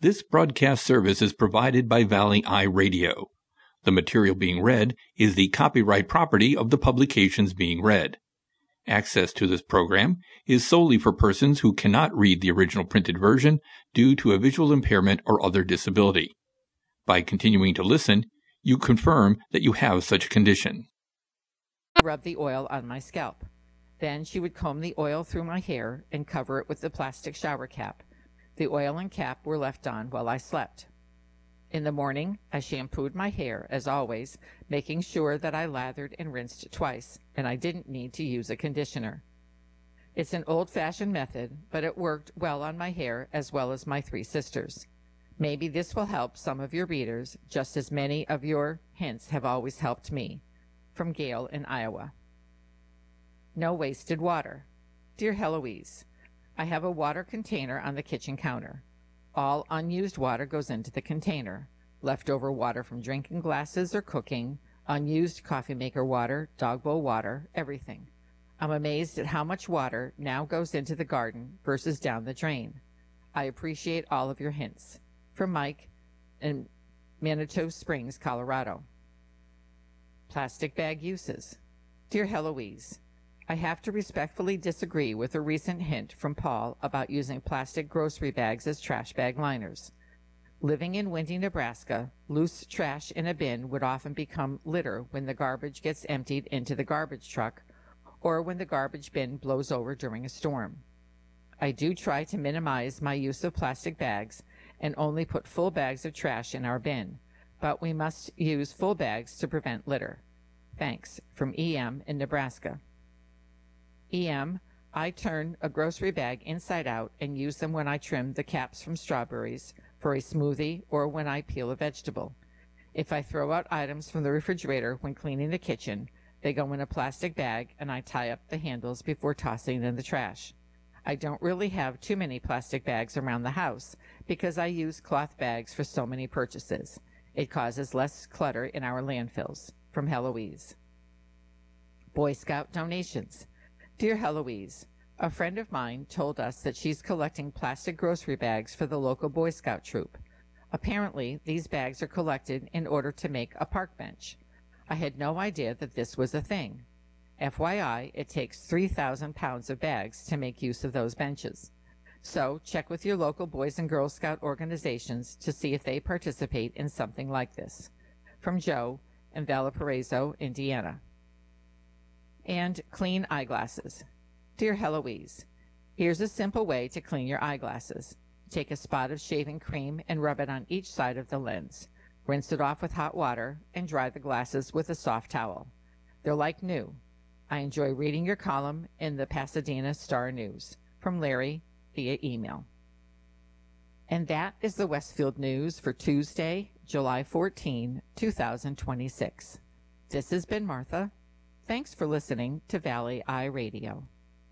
This broadcast service is provided by Valley Eye Radio. The material being read is the copyright property of the publications being read. Access to this program is solely for persons who cannot read the original printed version due to a visual impairment or other disability. By continuing to listen, you confirm that you have such a condition. Rub the oil on my scalp. Then she would comb the oil through my hair and cover it with the plastic shower cap. The oil and cap were left on while I slept. In the morning, I shampooed my hair, as always, making sure that I lathered and rinsed twice, and I didn't need to use a conditioner. It's an old-fashioned method, but it worked well on my hair as well as my 3 sisters. Maybe this will help some of your readers, just as many of your hints have always helped me. From Gail in Iowa. No wasted water. Dear Heloise, I have a water container on the kitchen counter. All unused water goes into the container. Leftover water from drinking glasses or cooking, unused coffee maker water, dog bowl water, everything. I'm amazed at how much water now goes into the garden versus down the drain. I appreciate all of your hints. From Mike in Manitou Springs, Colorado. Plastic bag uses. Dear Heloise, I have to respectfully disagree with a recent hint from Paul about using plastic grocery bags as trash bag liners. Living in windy Nebraska, loose trash in a bin would often become litter when the garbage gets emptied into the garbage truck or when the garbage bin blows over during a storm. I do try to minimize my use of plastic bags and only put full bags of trash in our bin, but we must use full bags to prevent litter. Thanks. From EM in Nebraska. EM, I turn a grocery bag inside out and use them when I trim the caps from strawberries for a smoothie or when I peel a vegetable. If I throw out items from the refrigerator when cleaning the kitchen, they go in a plastic bag and I tie up the handles before tossing in the trash. I don't really have too many plastic bags around the house because I use cloth bags for so many purchases. It causes less clutter in our landfills. From Heloise. Boy Scout donations. Dear Heloise, a friend of mine told us that she's collecting plastic grocery bags for the local Boy Scout troop. Apparently, these bags are collected in order to make a park bench. I had no idea that this was a thing. FYI, it takes 3,000 pounds of bags to make use of those benches. So, check with your local Boys and Girl Scout organizations to see if they participate in something like this. From Joe in Valparaiso, Indiana. And clean eyeglasses. Dear Heloise, here's a simple way to clean your eyeglasses. Take a spot of shaving cream and rub it on each side of the lens. Rinse it off with hot water and dry the glasses with a soft towel. They're like new. I enjoy reading your column in the Pasadena Star News. From Larry via email. And that is the Westfield News for Tuesday, July 14, 2026. This has been Martha. Thanks for listening to Valley Eye Radio.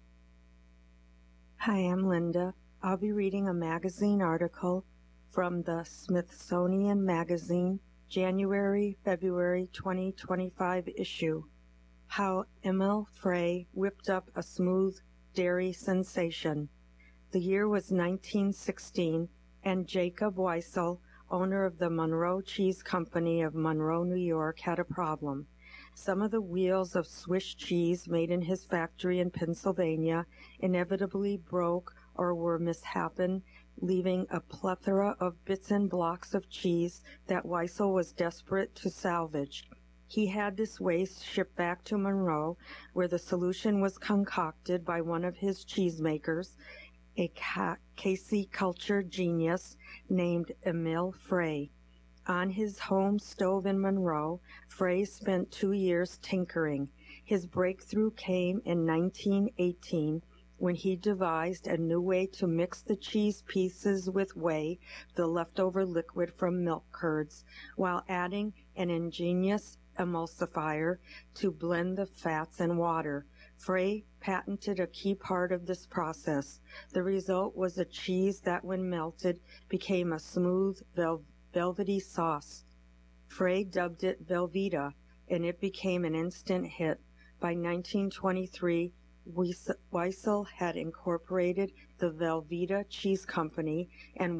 Hi, I'm Linda. I'll be reading a magazine article from the Smithsonian Magazine, January-February 2025 issue. How Emil Frey whipped up a smooth dairy sensation. The year was 1916, and Jacob Weissel, owner of the Monroe Cheese Company of Monroe, New York, had a problem. Some of the wheels of Swiss cheese made in his factory in Pennsylvania inevitably broke or were mishapen, leaving a plethora of bits and blocks of cheese that Weissel was desperate to salvage. He had this waste shipped back to Monroe, where the solution was concocted by one of his cheesemakers, a Casey culture genius named Emil Frey. On his home stove in Monroe, Frey spent 2 years tinkering. His breakthrough came in 1918 when he devised a new way to mix the cheese pieces with whey, the leftover liquid from milk curds, while adding an ingenious emulsifier to blend the fats and water. Frey patented a key part of this process. The result was a cheese that, when melted, became a smooth, velvety sauce. Frey dubbed it Velveeta, and it became an instant hit. By 1923, Weissel had incorporated the Velveeta Cheese Company and